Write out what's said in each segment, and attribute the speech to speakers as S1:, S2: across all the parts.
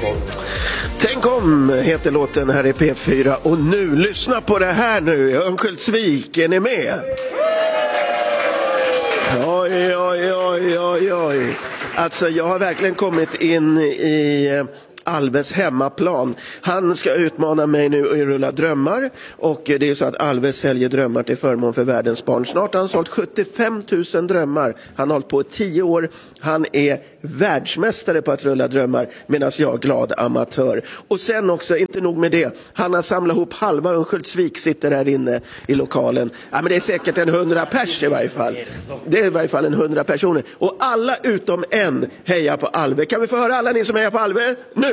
S1: Tänk om heter låten här i P4. Och nu, lyssna på det här nu. Örnsköldsvik, är ni med? Oj, oj, oj, oj, oj. Alltså jag har verkligen kommit in i Alves hemmaplan. Han ska utmana mig nu i Rulla drömmar. Och det är så att Alves säljer drömmar till förmån för världens barn. Snart har han sålt 75 000 drömmar. Han har hållit på 10 år. Han är världsmästare på att rulla drömmar. Medan jag är glad amatör. Och sen också, inte nog med det. Han har samlat ihop halva Örnsköldsvik, sitter här inne i lokalen. Ja, men det är säkert 100 pers i varje fall. Det är i varje fall 100 personer. Och alla utom en hejar på Alve. Kan vi få höra alla ni som hejar på Alve? Nu!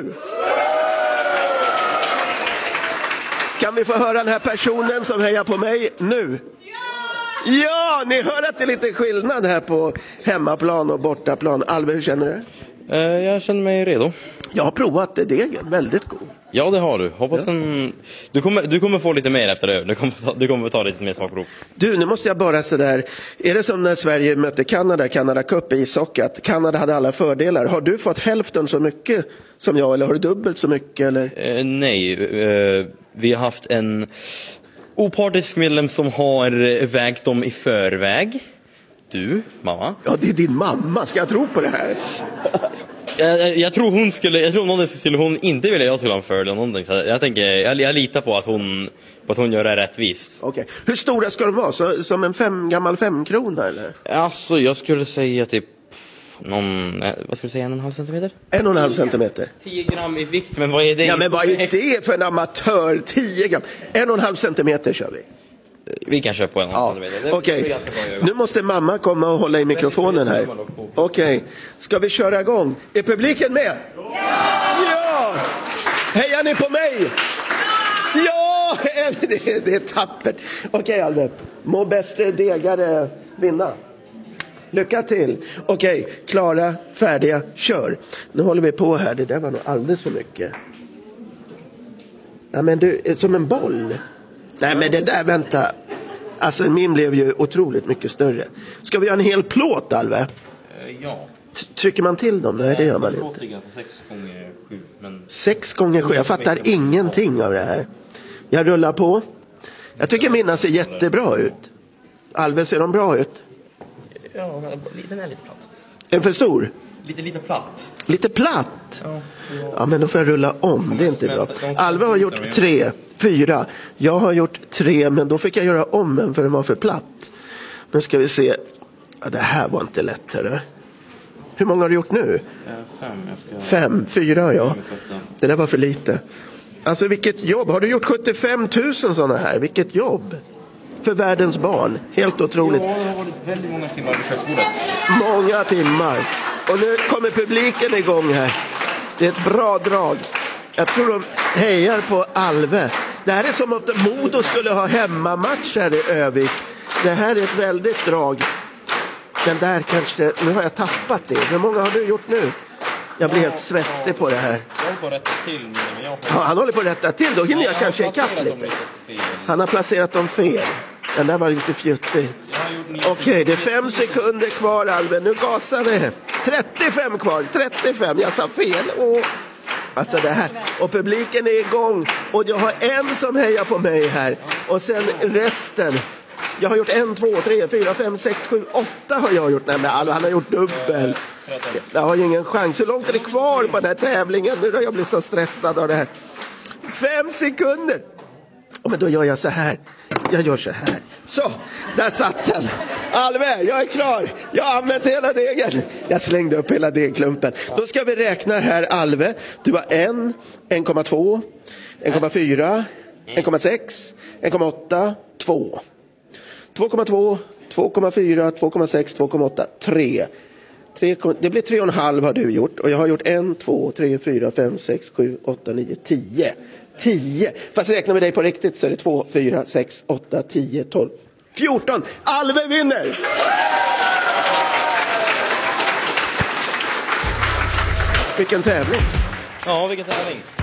S1: Kan vi få höra den här personen som hejar på mig nu? Ja, ni hör att det är lite skillnad här på hemmaplan och bortaplan. Alve, hur känner du?
S2: Jag känner mig redo.
S1: Jag har provat degen, väldigt god.
S2: Ja, det har du. Hoppas du kommer få lite mer efter det. Du kommer ta lite mer smakprov.
S1: Du, nu måste jag bara sådär. Är det som när Sverige mötte Kanada Cup i ishockey, att Kanada hade alla fördelar? Har du fått hälften så mycket som jag, eller har du dubbelt så mycket? Eller?
S2: Nej, vi har haft en opartisk medlem som har vägt dem i förväg. Du, mamma.
S1: Ja, det är din mamma. Ska jag tro på det här?
S2: Jag tror hon inte ville jag skulle ha en fördel någonting. Så jag litar på att hon gör det rättvist.
S1: Okej. Hur stora ska de vara? Som en gammal 5-krona eller?
S2: Alltså jag skulle säga typ vad ska du säga, 1,5 centimeter?
S1: 1,5 centimeter.
S2: 10 gram i vikt, men vad är det?
S1: Ja, men vad är det för en amatör? 10 gram. 1,5 centimeter kör vi.
S2: Vi kan köra på 1,5 centimeter.
S1: Okej. Nu måste mamma komma och hålla i mikrofonen här. Okej. Ska vi köra igång? Är publiken med? Ja! Hejar ni på mig? Ja! Det är tappert. Okej, Alve. Må bäste degare vinna. Lycka till. Okej, klara, färdiga, kör. Nu håller vi på här. Det där var nog alldeles för mycket. Ja, men du, som en boll. Nej, men det där, vänta. Alltså min blev ju otroligt mycket större. Ska vi göra en hel plåt, Alve?
S2: Ja.
S1: Trycker man till dem? Nej, det gör man inte.
S2: 6x7. Men...
S1: 6x7, jag fattar ingenting av det här. Jag rullar på. Jag tycker mina ser jättebra ut. Alve, ser de bra ut?
S2: Ja, den är lite platt.
S1: Är den för stor?
S2: Lite platt.
S1: Lite platt? Ja, men då får jag rulla om. Det är inte bra. Alve har gjort 3, 4. Jag har gjort 3, men då fick jag göra om en för den var för platt. Nu ska vi se. Ja, det här var inte lättare. Hur många har du gjort nu? 5, 4 ja. Det där var för lite. Alltså vilket jobb. Har du gjort 75 000 sådana här? Vilket jobb. För världens barn. Helt otroligt.
S2: Ja, det har varit väldigt många timmar vid köksbordet.
S1: Många timmar. Och nu kommer publiken igång här. Det är ett bra drag. Jag tror de hejar på Alve. Det här är som att Modo skulle ha hemmamatch här i Övik. Det här är ett väldigt drag. Den där kanske... Nu har jag tappat det. Hur många har du gjort nu? Jag blir helt svettig på det här.
S2: Jag håller på att rätta till. Men
S1: Ja, han håller på att rätta till. Då hinner jag kanske ikapp lite. Han har placerat dem fel. Den där var lite fjuttig. Okej, det är 5 sekunder kvar, Alve. Nu gasar vi. 35 kvar. 35. Jag sa fel. Alltså det här. Och publiken är igång. Och jag har en som hejar på mig här. Och sen resten. Jag har gjort 1, 2, 3, 4, 5, 6, 7, 8 har jag gjort. Nej, men han har gjort dubbel. Jag har ju ingen chans. Hur långt är det kvar på den här tävlingen? Nu har jag blivit så stressad av det här. 5 sekunder. Men då gör jag så här. Jag gör så här. Så, där satt den. Alve, jag är klar. Jag har använt hela degen. Jag slängde upp hela degklumpen. Då ska vi räkna här, Alve. Du har 1, 1,2, 1,4, 1,6, 1,8, 2. 2,2, 2,4, 2,6, 2,8, 3. Det blir 3,5 har du gjort. Och jag har gjort 1, 2, 3, 4, 5, 6, 7, 8, 9, 10. 10. Fast räknar vi dig på riktigt så är det 2, 4, 6, 8, 10, 12, 14. Alve vinner! Vilken tävling!
S2: Ja, vilken tävling!